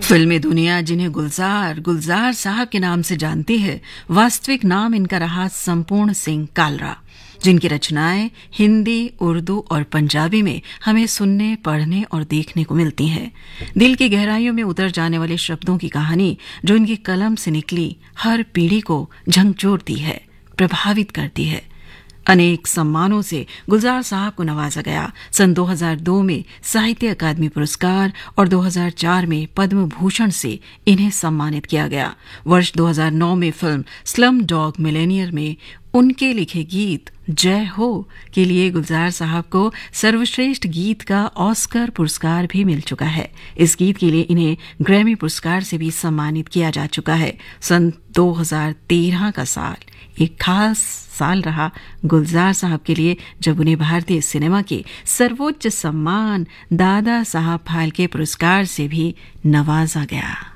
फिल्मी दुनिया जिन्हें गुलजार गुलजार साहब के नाम से जानती है, वास्तविक नाम इनका रहा संपूर्ण सिंह कालरा, जिनकी रचनाएं हिंदी, उर्दू और पंजाबी में हमें सुनने, पढ़ने और देखने को मिलती हैं। दिल की गहराइयों में उतर जाने वाले शब्दों की कहानी जो इनकी कलम से निकली हर पीढ़ी को झकझोरती है, प्रभावित करती है। अनेक सम्मानों से गुलजार साहब को नवाजा गया। सन 2002 में साहित्य अकादमी पुरस्कार और 2004 में पद्म भूषण से इन्हें सम्मानित किया गया। वर्ष 2009 में फिल्म स्लम डॉग मिलेनियर में उनके लिखे गीत जय हो के लिए गुलजार साहब को सर्वश्रेष्ठ गीत का ऑस्कर पुरस्कार भी मिल चुका है। इस गीत के लिए इन्हें ग्रैमी पुरस्कार से भी सम्मानित किया जा चुका है। सन 2013 का साल एक खास साल रहा गुलजार साहब के लिए, जब उन्हें भारतीय सिनेमा के सर्वोच्च सम्मान दादा साहब फाल्के पुरस्कार से भी नवाजा गया।